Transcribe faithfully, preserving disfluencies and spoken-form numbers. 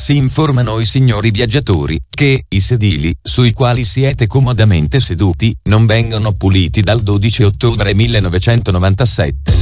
Si informano i signori viaggiatori che i sedili sui quali siete comodamente seduti non vengono puliti dal dodici ottobre millenovecentonovantasette.